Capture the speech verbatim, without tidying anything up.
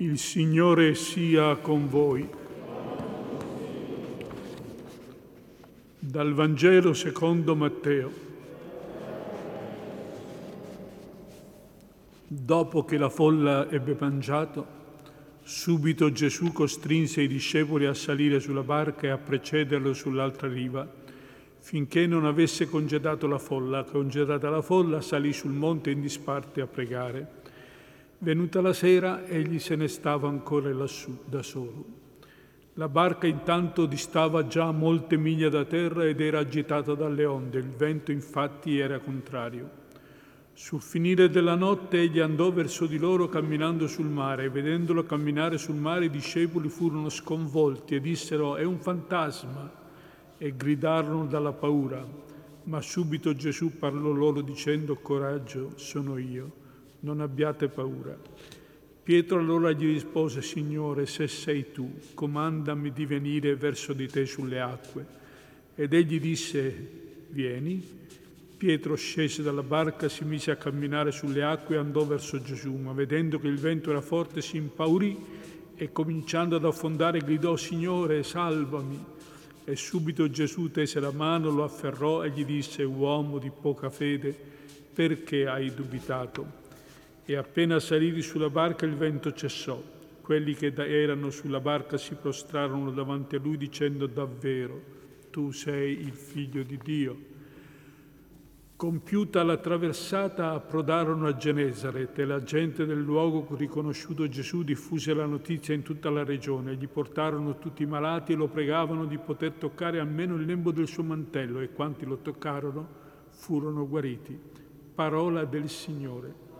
Il Signore sia con voi. Dal Vangelo secondo Matteo. Dopo che la folla ebbe mangiato, subito Gesù costrinse i discepoli a salire sulla barca e a precederlo sull'altra riva, finché non avesse congedato la folla. Congedata la folla, salì sul monte in disparte a pregare. Venuta la sera, egli se ne stava ancora lassù da solo. La barca intanto distava già molte miglia da terra ed era agitata dalle onde, il vento infatti era contrario. Sul finire della notte egli andò verso di loro camminando sul mare, e vedendolo camminare sul mare i discepoli furono sconvolti e dissero: «È un fantasma!» e gridarono dalla paura. Ma subito Gesù parlò loro dicendo: «Coraggio, sono io, non abbiate paura». Pietro allora gli rispose: «Signore, se sei tu, comandami di venire verso di te sulle acque». Ed egli disse: «Vieni». Pietro scese dalla barca, si mise a camminare sulle acque e andò verso Gesù, ma vedendo che il vento era forte si impaurì e cominciando ad affondare gridò: «Signore, salvami!» E subito Gesù tese la mano, lo afferrò e gli disse: «Uomo di poca fede, perché hai dubitato?» E appena saliti sulla barca il vento cessò. Quelli che erano sulla barca si prostrarono davanti a lui dicendo: «Davvero, tu sei il Figlio di Dio». Compiuta la traversata approdarono a Genesaret e la gente del luogo, riconosciuto Gesù, diffuse la notizia in tutta la regione. Gli portarono tutti i malati e lo pregavano di poter toccare almeno il lembo del suo mantello, e quanti lo toccarono furono guariti. Parola del Signore.